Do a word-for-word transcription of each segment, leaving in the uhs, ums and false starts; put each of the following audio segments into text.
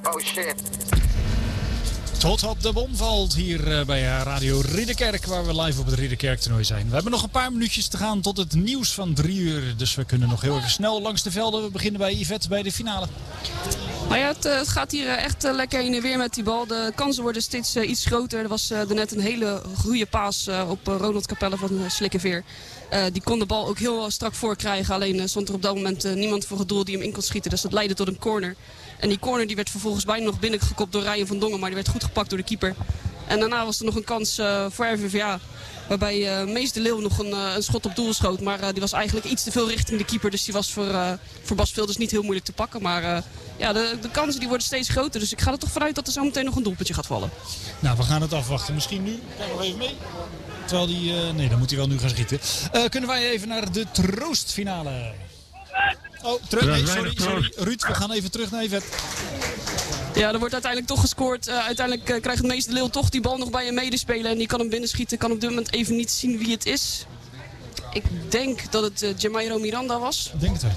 Oh shit. Totdat de bom valt hier bij Radio Ridderkerk, waar we live op het Ridderkerk toernooi zijn. We hebben nog een paar minuutjes te gaan tot het nieuws van drie uur. Dus we kunnen nog heel even snel langs de velden. We beginnen bij Yvette bij de finale. Nou ja, het, het gaat hier echt lekker heen en weer met die bal. De kansen worden steeds iets groter. Er was er net een hele goede paas op Ronald Capelle van Slikkeveer. Uh, die kon de bal ook heel strak voorkrijgen. Alleen uh, stond er op dat moment uh, niemand voor het doel die hem in kon schieten. Dus dat leidde tot een corner. En die corner die werd vervolgens bijna nog binnengekopt door Ryan van Dongen. Maar die werd goed gepakt door de keeper. En daarna was er nog een kans uh, voor R V V A. Waarbij uh, Mees de Leeuw nog een, uh, een schot op doel schoot. Maar uh, die was eigenlijk iets te veel richting de keeper. Dus die was voor, uh, voor Bas Vilders niet heel moeilijk te pakken. Maar uh, ja, de, de kansen die worden steeds groter. Dus ik ga er toch vanuit dat er zo meteen nog een doelpuntje gaat vallen. Nou, we gaan het afwachten. Misschien nu. Kijk nog even mee. Terwijl die... Uh, nee, dan moet hij wel nu gaan schieten. Uh, kunnen wij even naar de troostfinale? Oh, terug. Nee, sorry, sorry. Ruud, we gaan even terug naar Yvette. Ja, er wordt uiteindelijk toch gescoord. Uh, uiteindelijk uh, krijgt het Mees de Leeuw toch die bal nog bij een medespeler. En die kan hem binnenschieten. Ik kan op dit moment even niet zien wie het is. Ik denk dat het uh, Jamairo Miranda was. Ik denk het wel.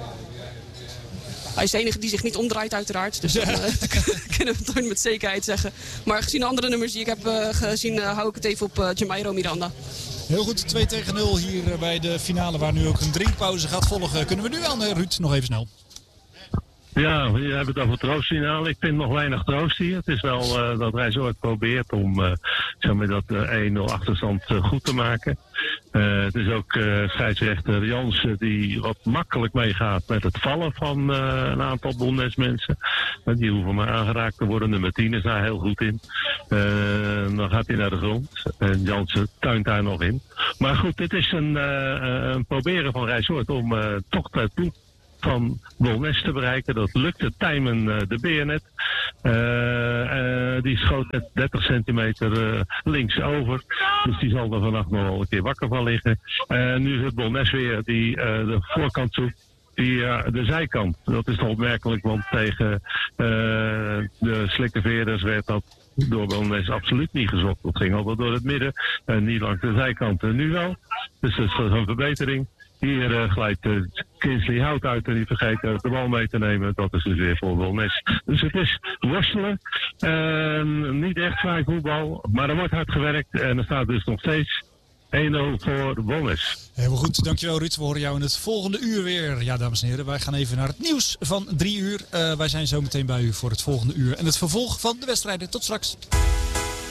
Hij is de enige die zich niet omdraait uiteraard. Dus dan uh, kunnen we het nooit met zekerheid zeggen. Maar gezien de andere nummers die ik heb uh, gezien, uh, hou ik het even op uh, Jamairo Miranda. Heel goed, twee tegen nul hier bij de finale waar nu ook een drinkpauze gaat volgen. Kunnen we nu aan, Ruud, nog even snel. Ja, we hebben het over troostfinale. Ik vind nog weinig troost hier. Het is wel uh, dat Rijsoord probeert om uh, zeg maar dat uh, één nul achterstand uh, goed te maken. Uh, het is ook uh, scheidsrechter Jansen die wat makkelijk meegaat met het vallen van uh, een aantal Bonnes-mensen. Uh, die hoeven maar aangeraakt te worden. Nummer tien is daar heel goed in. Uh, dan gaat hij naar de grond. En Jansen tuint daar nog in. Maar goed, dit is een, uh, een proberen van Rijsoord om uh, toch het ploeg van Bolnes te bereiken. Dat lukte Tijmen uh, de Beer net. Uh, uh, die schoot net dertig centimeter uh, links over. Dus die zal er vannacht nog wel een keer wakker van liggen. Uh, nu is het Bolnes weer die uh, de voorkant zoekt. Die, uh, de zijkant. Dat is toch opmerkelijk, want tegen uh, de Slikkeveerders werd dat door Bolnes absoluut niet gezocht. Dat ging altijd door het midden en niet langs de zijkant. En nu wel. Dus dat is een verbetering. Hier uh, glijdt uh, Kinsley Hout uit en die vergeet uh, de bal mee te nemen. Dat is dus weer voor Bolnes. Dus het is worstelen. Uh, niet echt vrij voetbal, maar er wordt hard gewerkt. En er staat dus nog steeds één nul voor Bolnes. Helemaal goed, dankjewel Ruud. We horen jou in het volgende uur weer. Ja, dames en heren, wij gaan even naar het nieuws van drie uur. Uh, wij zijn zo meteen bij u voor het volgende uur. En het vervolg van de wedstrijden. Tot straks.